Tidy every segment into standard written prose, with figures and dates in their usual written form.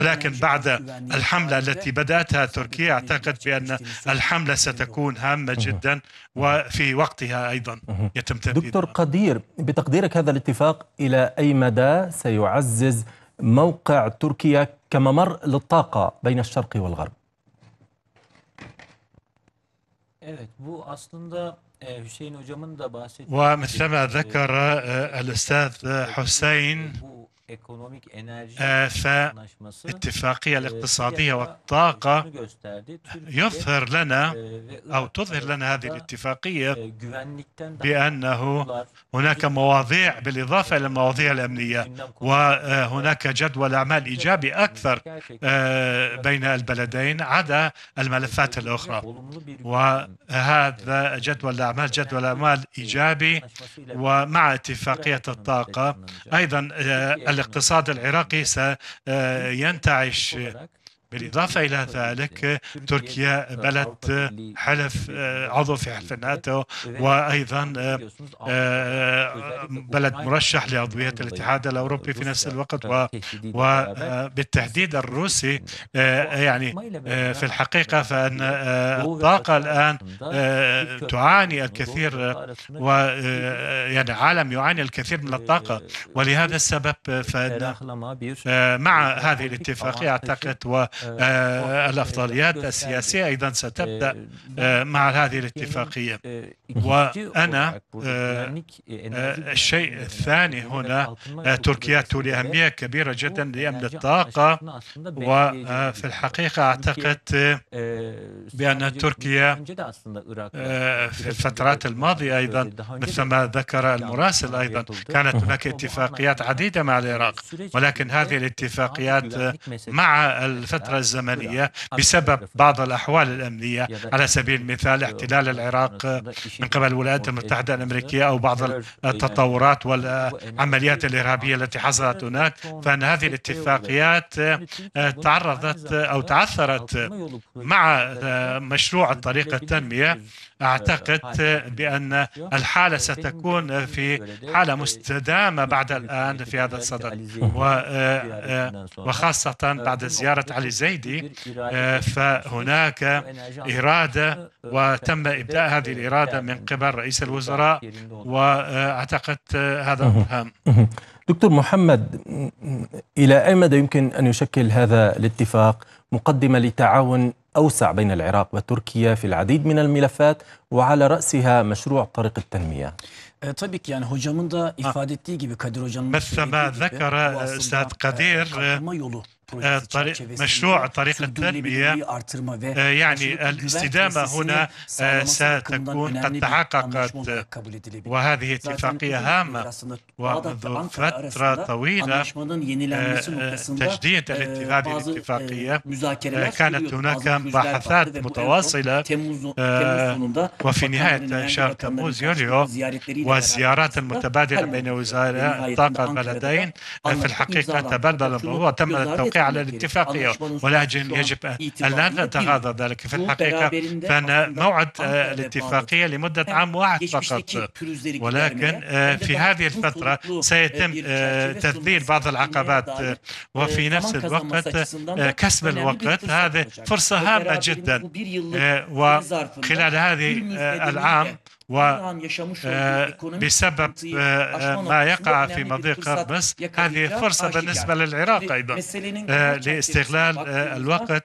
ولكن بعد الحملة التي بدأتها تركيا أعتقد بأن الحملة ستكون هامة جدا وفي وقتها أيضا يتم تنفيذها. دكتور قدير، بتقديرك هذا الاتفاق إلى أي مدى سيعزز موقع تركيا كممر للطاقة بين الشرق والغرب؟ ومثلما ذكر الأستاذ حسين، فالاتفاقية الاقتصادية والطاقة يظهر لنا أو تظهر لنا هذه الاتفاقية بأنه هناك مواضيع بالإضافة إلى المواضيع الأمنية، وهناك جدول أعمال إيجابي أكثر بين البلدين عدا الملفات الأخرى. وهذا جدول أعمال إيجابي. ومع اتفاقية الطاقة أيضا الاقتصاد العراقي سينتعش. بالإضافة إلى ذلك تركيا بلد عضو في حلف الناتو، وأيضا بلد مرشح لعضوية الاتحاد الأوروبي في نفس الوقت، وبالتحديد الروسي. يعني في الحقيقة فإن الطاقة الآن تعاني الكثير، ويعني العالم يعاني الكثير من الطاقة، ولهذا السبب فإن مع هذه الاتفاقية أعتقد الأفضليات السياسية أيضا ستبدأ مع هذه الاتفاقية. وأنا الشيء الثاني هنا، تركيا تولي أهمية كبيرة جدا لأمن الطاقة. وفي الحقيقة أعتقد بأن تركيا في الفترات الماضية أيضا مثل ما ذكر المراسل أيضا كانت هناك اتفاقيات عديدة مع العراق، ولكن هذه الاتفاقيات مع الفترة الزمنية بسبب بعض الأحوال الأمنية، على سبيل المثال احتلال العراق من قبل الولايات المتحدة الأمريكية أو بعض التطورات والعمليات الإرهابية التي حصلت هناك، فإن هذه الاتفاقيات تعرضت أو تعثرت مع مشروع طريق التنمية. أعتقد بأن الحالة ستكون في حالة مستدامة بعد الآن في هذا الصدد، وخاصة بعد زيارة علي زيدي. فهناك إرادة وتم إبداء هذه الإرادة من قبل رئيس الوزراء، وأعتقد هذا مهم. دكتور محمد، إلى أي مدى يمكن أن يشكل هذا الاتفاق مقدمة لتعاون أوسع بين العراق وتركيا في العديد من الملفات وعلى رأسها مشروع طريق التنمية؟ Tabii ki yani hocamın da ifade ettiği gibi, Kadir hocamın مثل ما ذكر أستاذ قدير مشروع طريق التنمية، يعني الاستدامة هنا ستكون قد تحققت، وهذه اتفاقية هامة. ومنذ فترة طويلة تجديد هذه الاتفاقية كانت هناك مباحثات متواصلة، وفي نهاية شهر تموز يوليو والزيارات المتبادلة بين وزراء الطاقة البلدين في الحقيقة تبادل الموضوع، تم التوقيع على الاتفاقية، ولكن يجب أن لا نتغاضى ذلك. في الحقيقة فإن موعد الاتفاقية لمدة عام واحد فقط، ولكن في هذه الفترة سيتم تذليل بعض العقبات، وفي نفس الوقت كسب الوقت. هذه فرصة هامة جدا، وخلال هذه العام وبسبب ما يقع في مضيق هرمز هذه فرصة بالنسبة للعراق أيضا لاستغلال الوقت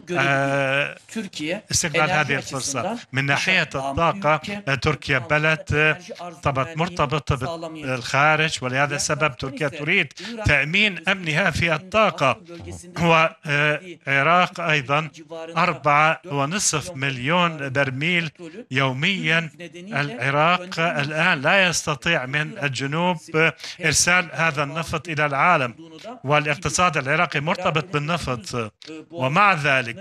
واستغلال هذه الفرصة. من ناحية الطاقة تركيا بلد طبعا مرتبطة بالخارج، ولهذا السبب تركيا تريد تأمين أمنها في الطاقة. والعراق أيضا 4.5 مليون برميل يوميا. العراق الآن لا يستطيع من الجنوب إرسال هذا النفط إلى العالم، والاقتصاد العراقي مرتبط بالنفط. ومع ذلك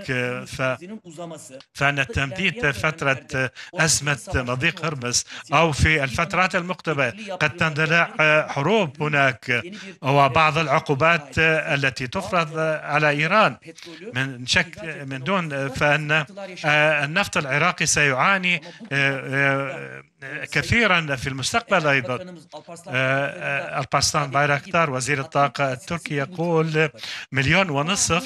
فإن تمديد فترة أزمة مضيق هرمز أو في الفترات المقبلة قد تندلع حروب هناك، وبعض العقوبات التي تفرض على إيران من دون، فإن النفط العراقي سيعاني كثيرا في المستقبل أيضا. البارسلان بايراكتار وزير الطاقة التركي يقول 1.5 مليون